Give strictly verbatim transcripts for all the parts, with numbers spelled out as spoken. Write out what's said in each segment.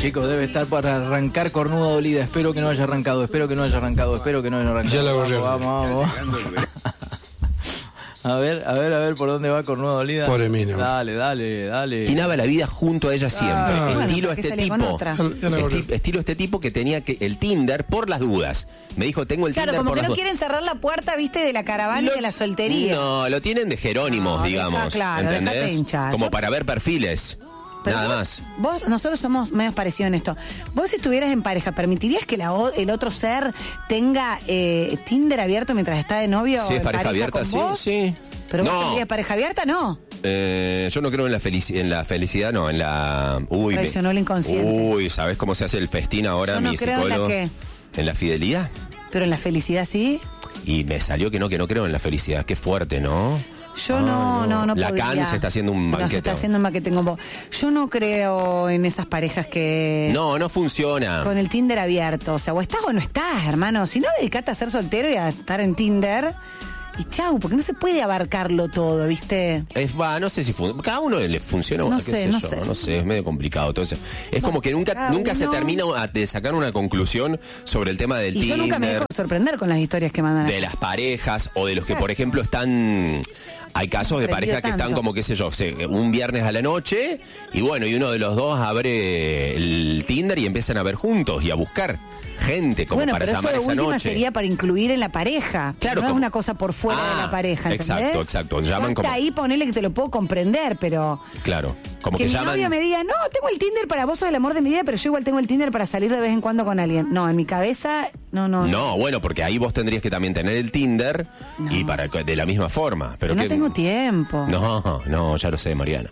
chicos, debe estar para arrancar cornuda dolida. Espero que no haya arrancado, espero que no haya arrancado, espero que no haya arrancado. Ya la vamos, corrió. vamos, vamos. A ver, a ver, a ver por dónde va cornuda dolida. Pobre mina. Dale, dale, dale. Imaginaba la vida junto a ella siempre. Ah, estilo bueno, este que salía con tipo. otra. Ya la corrió. Esti- estilo este tipo que tenía que el Tinder por las dudas. Me dijo, tengo el Claro, Tinder como por que las no dudas. quieren cerrar la puerta, viste, de la caravana Lo- y de la soltería. No, lo tienen de Jerónimos, No, digamos. deja- claro, ¿entendés? déjate hinchar. Como Yo- para ver perfiles. Pero Nada vos- más. Vos, nosotros somos medio parecidos en esto. Vos, si estuvieras en pareja, ¿permitirías que la o- el otro ser tenga eh, Tinder abierto mientras está de novio? Si es en pareja abierta, con sí, vos? sí. ¿Pero vos No. tendrías pareja abierta? No. Eh, yo no creo en la, felici- en la felicidad, no, en la... Uy, me- Traicionó el inconsciente. Uy, ¿sabés cómo se hace el festín ahora, Yo no mi creo en la psicólogo? qué. ¿En la fidelidad? Pero en la felicidad sí. Y me salió que no, que no creo en la felicidad. Qué fuerte, ¿no? Yo no, no, no Lacan podría. se está haciendo un No, se banquete. está haciendo un banquete con vos. Yo no creo en esas parejas que... No, no funciona. Con el Tinder abierto. O sea, o estás o no estás, hermano. Si no, dedicate a ser soltero y a estar en Tinder. Y chau, porque no se puede abarcarlo todo, ¿viste? Es, va, no sé si fun- cada uno le funciona, No qué sé, sé no yo, sé. no sé, es medio complicado todo eso. Es como que nunca cada nunca se uno- termina a- de sacar una conclusión sobre el tema del Y yo Tinder, nunca me dejo sorprender con las historias que mandan. de las parejas o de los que, por ejemplo, están... Hay casos de Aprendido parejas que están tanto. como, qué sé yo, sé, un viernes a la noche y bueno, y uno de los dos abre el Tinder y empiezan a ver juntos y a buscar gente como bueno, para pero eso llamar de esa última noche. sería para incluir en la pareja. Claro, no como- es una cosa por fuera Ah, de la pareja, ¿entendés? exacto, exacto. Llaman Yo hasta como- ahí ponele que te lo puedo comprender, pero... Claro, como que que, mi llaman... novio me diga, no, tengo el Tinder para vos, sos el amor de mi vida, pero yo igual tengo el Tinder para salir de vez en cuando con alguien. No, en mi cabeza, no, no. No, bueno, porque ahí vos tendrías que también tener el Tinder y para de la misma forma. Pero Que no que- tengo tiempo. No, no, ya lo sé, Mariana.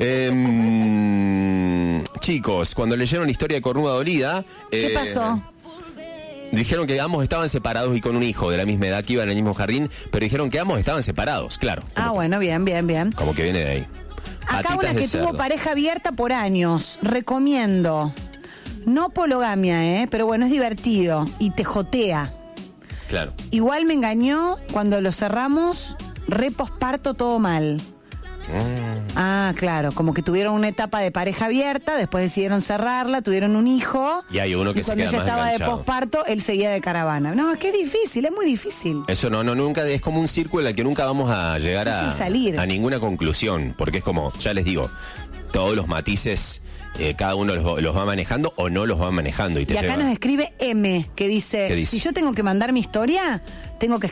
Em, chicos, cuando leyeron la historia de Cornuda Dolida... ¿Qué eh, pasó? Dijeron que ambos estaban separados y con un hijo de la misma edad que iban en el mismo jardín, pero dijeron que ambos estaban separados, claro. Ah, Como, bueno, bien, bien, bien. como que viene de ahí. Acá Patitas una de que tuvo cerdo. pareja abierta por años. Recomiendo. No pologamia, ¿eh? Pero bueno, es divertido. Y te jotea. Claro. Igual me engañó cuando lo cerramos, re posparto todo mal. Ah, claro, como que tuvieron una etapa de pareja abierta, después decidieron cerrarla, tuvieron un hijo. Y hay uno que y se cuando queda ella más estaba de enganchado. posparto, él seguía de caravana. No, es que es difícil, es muy difícil. Eso no, no, nunca, es como un círculo al que nunca vamos a llegar a, Difícil salir. a ninguna conclusión, porque es como, ya les digo, todos los matices, eh, cada uno los, los va manejando o no los va manejando. Y, te Y acá lleva- nos escribe M, que dice, ¿Qué dice? si yo tengo que mandar mi historia, tengo que